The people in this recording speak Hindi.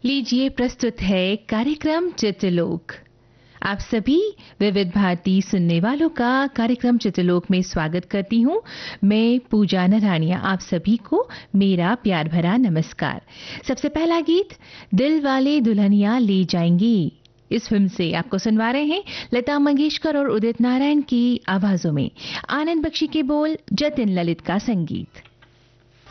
लीजिए प्रस्तुत है कार्यक्रम चित्रलोक। आप सभी विविध भारती सुनने वालों का कार्यक्रम चित्रलोक में स्वागत करती हूँ। मैं पूजा नरानिया आप सभी को मेरा प्यार भरा नमस्कार। सबसे पहला गीत दिल वाले दुल्हनिया ले जाएंगे, इस फिल्म से आपको सुनवा रहे हैं लता मंगेशकर और उदित नारायण की आवाजों में। आनंद बख्शी के बोल, जतिन ललित का संगीत।